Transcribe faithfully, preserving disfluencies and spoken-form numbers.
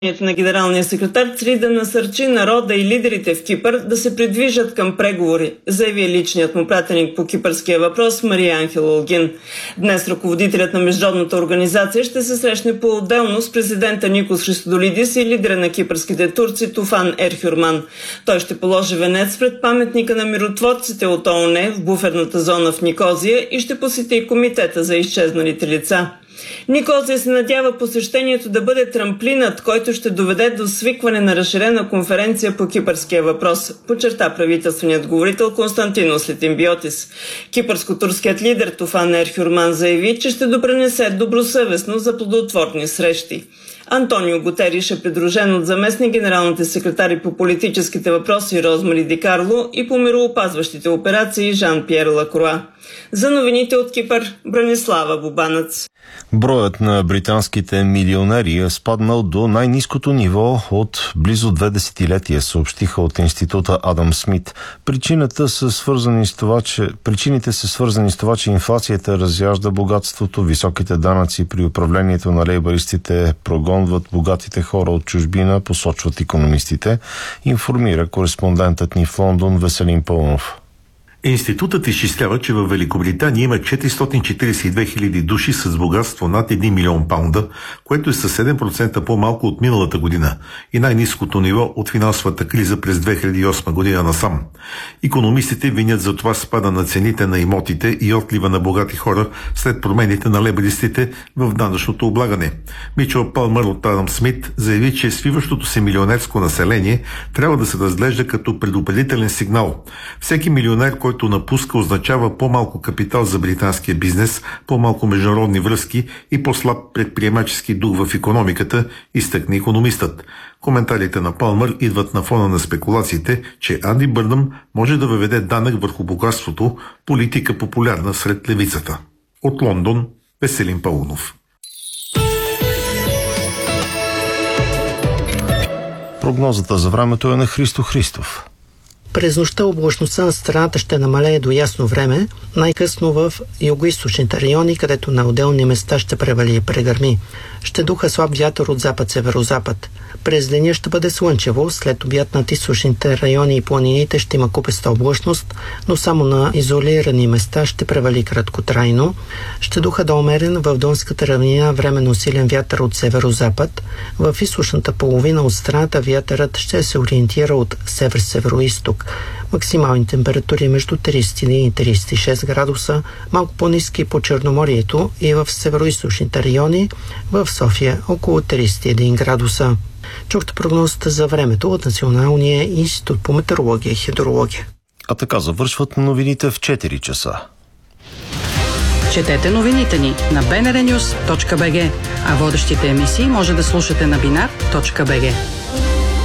На генералния секретар цели да насърчи народа и лидерите в Кипър да се придвижат към преговори, заяви личният му пратеник по кипърския въпрос Мария Анхел Олгин. Днес ръководителят на международната организация ще се срещне по-отделно с президента Никос Христодолидис и лидера на кипърските турци Туфан Ерхюрман. Той ще положи венец пред паметника на миротворците от ООН в буферната зона в Никозия и ще посети комитета за изчезналите лица. Никозия се надява посещението да бъде трамплинът, който ще доведе до свикване на разширена конференция по кипърския въпрос, подчерта правителственият говорител Константинос Литимбиотис. Кипърско-турският лидер Туфан Ерхюрман заяви, че ще допринесе добросъвестно за плодотворни срещи. Антонио Гутериш е придружен от заместник генералните секретари по политическите въпроси Розмари Ди Карло и по мироопазващите операции Жан-Пьер Лакруа. За новините от Кипър, Бранислава Бубанец. Броят на британските милионери е спаднал до най-ниското ниво от близо две десетилетия, съобщиха от института Адам Смит. Причината са свързани с това, че, причините са свързани с това, че инфлацията разяжда богатството, високите данъци при управлението на лейбаристите прогонват богатите хора от чужбина, посочват икономистите, информира кореспондентът ни в Лондон Веселин Пълнов. Институтът изчислява, че в Великобритания има четиристотин четиридесет и две хиляди души с богатство над един милион паунда, което е със седем процента по-малко от миналата година и най-ниското ниво от финансовата криза през две хиляди и осма година насам. Икономистите винят за това спада на цените на имотите и отлива на богати хора след промените на лейбаристите в данъчното облагане. Мичел Палмър от Адам Смит заяви, че свиващото се милионерско население трябва да се разглежда като предупредителен сигнал. Всеки милионер, който който напуска, означава по-малко капитал за британския бизнес, по-малко международни връзки и по-слаб предприемачески дух в икономиката, изтъкна икономистът. Коментарите на Палмър идват на фона на спекулациите, че Анди Бърнъм може да въведе данък върху богатството, политика популярна сред левицата. От Лондон, Веселин Паунов. Прогнозата за времето е на Христо Христов. През нощта облачността на страната ще намалее до ясно време, най-късно в югоизточните райони, където на отделни места ще превали и прегърми. Ще духа слаб вятър от запад-северозапад. През деня ще бъде слънчево, след обяд над източните райони и планините ще има купеста облачност, но само на изолирани места ще превали краткотрайно. Ще духа да умерен в Донската равнина временно силен вятър от северозапад. В източната половина от страната вятърът ще се ориентира от север-североизток. Максимални температури между тридесет и един и тридесет и шест градуса, малко по-ниски по Черноморието и в североизточните райони, в София около тридесет и един градуса. Чухте прогнозата за времето от Националния институт по метеорология и хидрология. А така завършват новините в четири часа. Четете новините ни на би ен ар нюз точка би джи, а водещите емисии може да слушате на бинар точка би джи.